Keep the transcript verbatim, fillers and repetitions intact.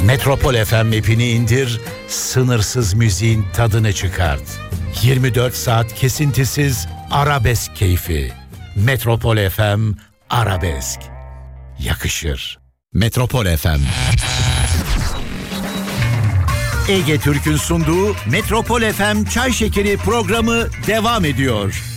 Metropol F M app'ini indir, sınırsız müziğin tadını çıkart. yirmi dört saat kesintisiz arabesk keyfi. Metropol F M Arabesk. Yakışır. Metropol F M. Ege Türk'ün sunduğu Metropol F M Çay Şekeri programı devam ediyor.